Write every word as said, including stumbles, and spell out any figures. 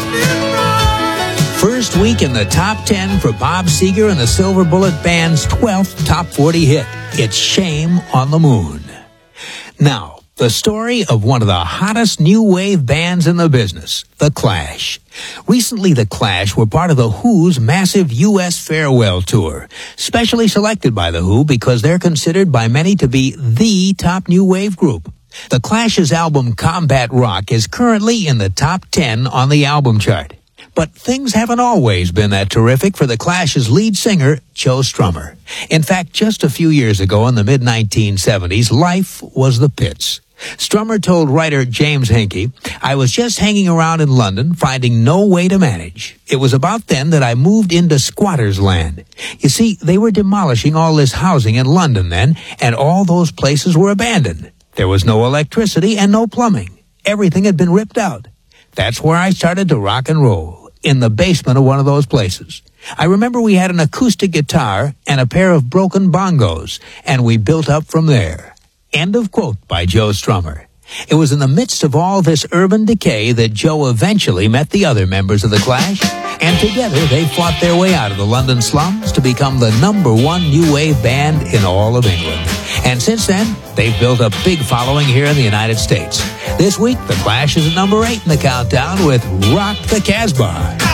First week in the top ten for Bob Seger and the Silver Bullet Band's twelfth top forty hit. It's Shame on the Moon. Now, the story of one of the hottest new wave bands in the business, The Clash. Recently, The Clash were part of The Who's massive U S farewell tour, specially selected by The Who because they're considered by many to be the top new wave group. The Clash's album Combat Rock is currently in the top ten on the album chart. But things haven't always been that terrific for The Clash's lead singer, Joe Strummer. In fact, just a few years ago in the mid nineteen seventies, life was the pits. Strummer told writer James Hinkey, "I was just hanging around in London, finding no way to manage. It was about then that I moved into squatters' land. You see, they were demolishing all this housing in London then, and all those places were abandoned. There was no electricity and no plumbing. Everything had been ripped out. That's where I started to rock and roll, in the basement of one of those places. I remember we had an acoustic guitar and a pair of broken bongos, and we built up from there." End of quote by Joe Strummer. It was in the midst of all this urban decay that Joe eventually met the other members of The Clash, and together they fought their way out of the London slums to become the number one new wave band in all of England. And since then, they've built a big following here in the United States. This week, The Clash is at number eight in the countdown with Rock the Casbah.